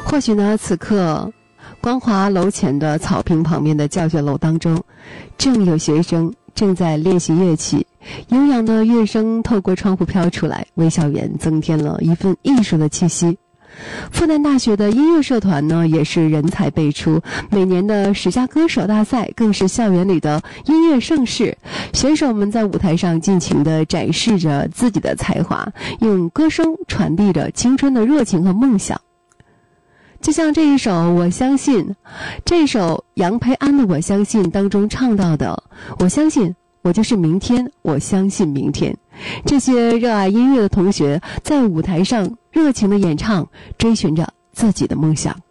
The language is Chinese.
或许呢，此刻光华楼前的草坪旁边的教学楼当中，正有学生正在练习乐器，悠扬的乐声透过窗户飘出来，为校园增添了一份艺术的气息。复旦大学的音乐社团呢，也是人才辈出，每年的10佳歌手大赛更是校园里的音乐盛事。选手们在舞台上尽情地展示着自己的才华，用歌声传递着青春的热情和梦想。就像这一首《我相信》，这首杨培安的《我相信》当中唱到的，我相信我就是明天，我相信明天。这些热爱音乐的同学在舞台上热情的演唱，追寻着自己的梦想。